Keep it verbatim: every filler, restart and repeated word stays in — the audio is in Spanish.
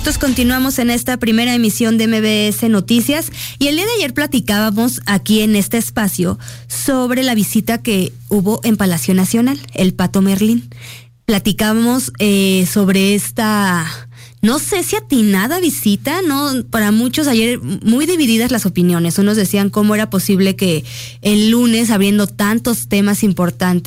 Nosotros continuamos en esta primera emisión de M B S Noticias y el día de ayer platicábamos aquí en este espacio sobre la visita que hubo en Palacio Nacional, el Pato Merlín. Platicábamos eh, sobre esta, no sé si atinada visita, no, para muchos ayer muy divididas las opiniones. Unos decían cómo era posible que el lunes, abriendo tantos temas importantes,